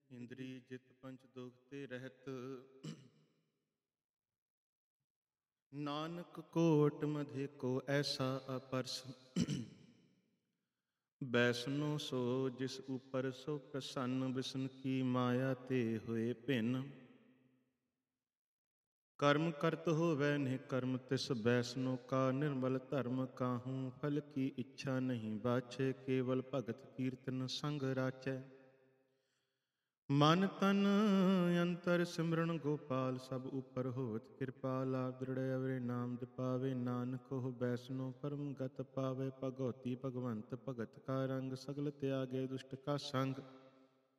ਇੰਦਰੀ ਜਿਤ ਪੰਚ ਦੁਖ ਤੇ ਰਹਿਤ। ਨਾਨਕ ਕੋਟ ਮਧੇ ਕੋ ਐਸਾ ਅਪਰਸ। ਬੈਸਨੋ ਸੋ ਜਿਸ ਉਪਰ ਸੋ ਪ੍ਰਸੰਨ। ਬਿਸਨ ਕੀ ਮਾਇਆ ਤੇ ਹੋਏ ਭਿੰਨ। ਕਰਮ ਕਰਤ ਹੋਵੈ ਨਿਹ ਕਰਮ ਤਿਸ ਬੈਸਨੋ ਕਾ। ਨਿਰਮਲ ਧਰਮ ਕਾਹੂ ਫਲ ਕੀ ਇੱਛਾ ਨਹੀਂ ਬਾਛੇ। ਕੇਵਲ ਭਗਤ ਕੀਰਤਨ ਸੰਗ ਰਾਚੈ। ਮਨ ਤਨ ਅੰਤਰ ਸਿਮਰਨ ਗੋਪਾਲ। ਸਭ ਉਪਰ ਹੋਵਤ ਕਿਰਪਾਲ। ਆਪ ਦ੍ਰਿੜ੍ਹ ਅਵਰੇ ਨਾਮ ਜਪਾਵੇ। ਨਾਨਕ ਉਹ ਬੈਸਨੋ ਪਰਮ ਗਤ ਪਾਵੇ। ਭਗਉਤੀ ਭਗਵੰਤ ਭਗਤ ਕਾ ਰੰਗ। ਸਗਲ ਤਿਆਗੇ ਦੁਸ਼ਟ ਕਾ ਸੰਗ।